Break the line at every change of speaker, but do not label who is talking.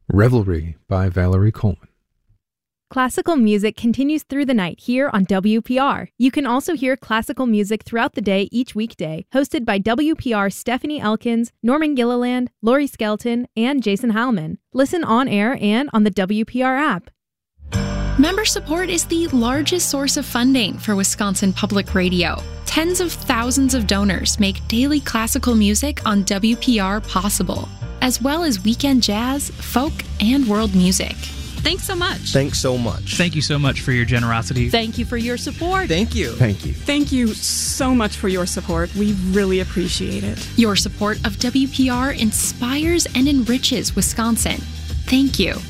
Revelry by Valerie Coleman.
Classical music continues through the night here on WPR. You can also hear classical music throughout the day each weekday, hosted by WPR's Stephanie Elkins, Norman Gilliland, Lori Skelton, and Jason Heilman. Listen on air and on the WPR app.
Member support is the largest source of funding for Wisconsin Public Radio. Tens of thousands of donors make daily classical music on WPR possible, as well as weekend jazz, folk, and world music.
Thanks so much.
Thanks so much.
Thank you so much for your generosity.
Thank you for your support.
Thank you.
Thank you.
Thank you so much for your support. We really appreciate it.
Your support of WPR inspires and enriches Wisconsin. Thank you.